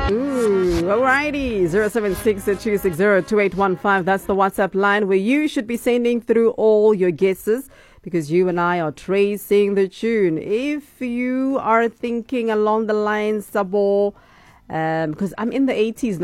Ooh, alrighty. 076-260-2815. That's the WhatsApp line where you should be sending through all your guesses because you and I are tracing the tune. If you are thinking along the lines, Sabo, because I'm in the 80s